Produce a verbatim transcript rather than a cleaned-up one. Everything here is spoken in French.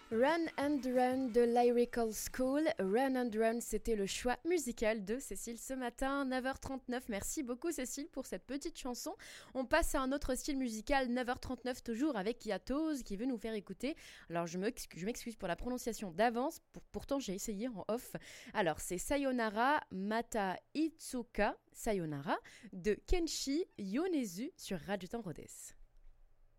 Run and Run de Lyrical School. Run and Run, c'était le choix musical de Cécile ce matin, neuf heures trente-neuf. Merci beaucoup Cécile pour cette petite chanson. On passe à un autre style musical, neuf heures trente-neuf toujours avec Yatoz qui veut nous faire écouter. Alors je m'excuse pour la prononciation d'avance, pour, pourtant j'ai essayé en off. Alors c'est Sayonara Mata Itsuka Sayonara de Kenshi Yonezu sur Radio Temps Rhodes.